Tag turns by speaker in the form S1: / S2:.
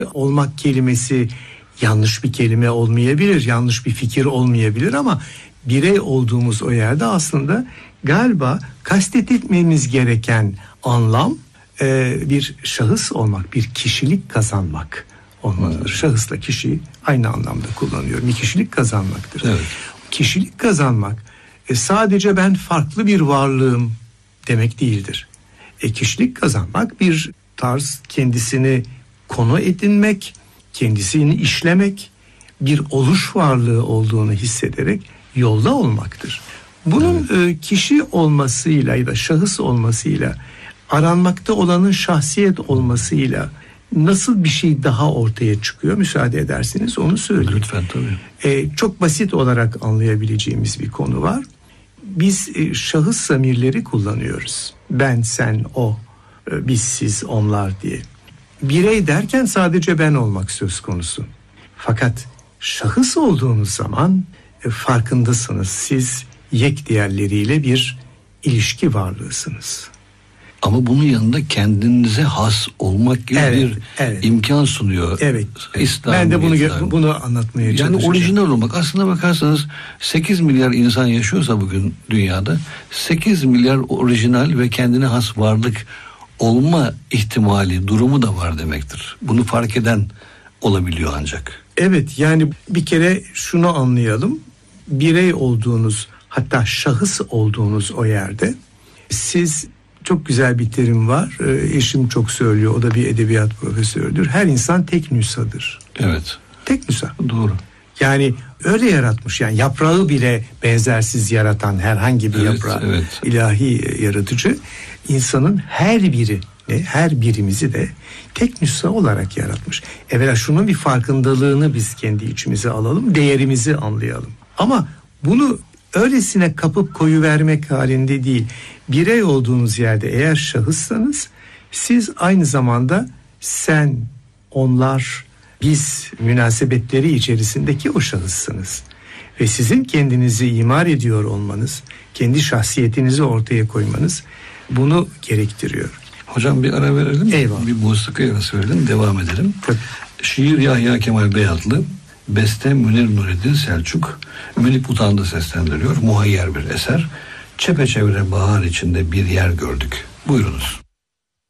S1: olmak kelimesi yanlış bir kelime olmayabilir, yanlış bir fikir olmayabilir ama birey olduğumuz o yerde aslında galiba kastetmemiz gereken anlam bir şahıs olmak, bir kişilik kazanmak olmalıdır. Şahısla kişiyi aynı anlamda kullanıyorum. Bir kişilik kazanmaktır.
S2: Evet.
S1: Kişilik kazanmak sadece ben farklı bir varlığım demek değildir. Kişilik kazanmak bir tarz, kendisini konu edinmek, kendisini işlemek, bir oluş varlığı olduğunu hissederek yolda olmaktır. Bunun kişi olmasıyla ya da şahıs olmasıyla, aranmakta olanın şahsiyet olmasıyla nasıl bir şey daha ortaya çıkıyor, müsaade ederseniz onu söyleyeyim.
S2: Lütfen, tabii.
S1: Çok basit olarak anlayabileceğimiz bir konu var. Biz şahıs zamirleri kullanıyoruz. Ben, sen, o, biz, siz, onlar diye. Birey derken sadece ben olmak söz konusu. Fakat şahıs olduğunuz zaman farkındasınız. Siz yek diğerleriyle bir ilişki varlığısınız.
S2: Ama bunun yanında kendinize has olmak gibi bir imkan sunuyor.
S1: Evet. Ben de bunu anlatmaya çalışacağım.
S2: Yani orijinal olmak. Aslına bakarsanız 8 milyar insan yaşıyorsa bugün dünyada 8 milyar orijinal ve kendine has varlık olma ihtimali, durumu da var demektir. Bunu fark eden olabiliyor ancak.
S1: Evet, yani bir kere şunu anlayalım. Birey olduğunuz, hatta şahıs olduğunuz o yerde siz, çok güzel bir terim var. Eşim çok söylüyor. O da bir edebiyat profesörüdür. Her insan tek nüshadır.
S2: Evet.
S1: Tek nüsha.
S2: Doğru.
S1: Yani öyle yaratmış. Yani yaprağı bile benzersiz yaratan herhangi bir yaprağı, ilahi yaratıcı, insanın her birimizi de tek nüsha olarak yaratmış. Evvela şunun bir farkındalığını biz kendi içimize alalım, değerimizi anlayalım. Ama bunu öylesine kapıp koyuvermek halinde değil. Birey olduğunuz yerde eğer şahıssanız, siz aynı zamanda sen, onlar, biz münasebetleri içerisindeki o şahıssınız. Ve sizin kendinizi imar ediyor olmanız, kendi şahsiyetinizi ortaya koymanız bunu gerektiriyor.
S2: Hocam bir ara verelim.
S1: Eyvallah.
S2: Bir musiki arası verelim, devam edelim.
S1: Tabii.
S2: Şiir Yahya Kemal Beyatlı, beste Münir Nurettin Selçuk, Münip Utandı seslendiriyor. Muhayyer bir eser. Çepeçevre bahar içinde bir yer gördük. Buyurunuz.